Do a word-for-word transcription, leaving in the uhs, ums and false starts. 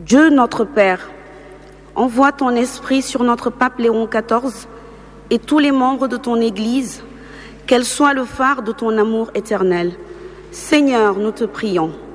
Dieu notre Père, envoie ton esprit sur notre pape Léon quatorze et tous les membres de ton Église, qu'elle soit le phare de ton amour éternel. Seigneur, nous te prions.